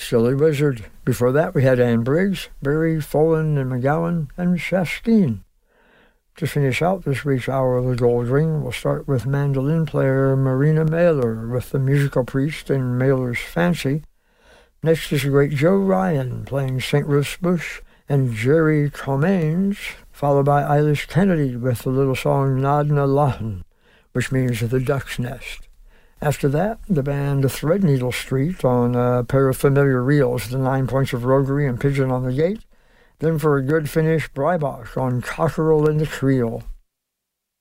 Silly Wizard. Before that, we had Ann Briggs, Berry, Folan, and McGowan, and Shasteen. To finish out this week's Hour of the Gold Ring, we'll start with mandolin player Marina Mailer with The Musical Priest and Mailer's Fancy. Next is the great Joe Ryan playing St. Ruth's Bush and Jerry Comains, followed by Eilish Kennedy with the little song Nadna Lahan, which means the duck's nest. After that, the band Threadneedle Street on a pair of familiar reels, The 9 Points of Roguery and Pigeon on the Gate. Then for a good finish, Breibach on Cockerel and the Creel.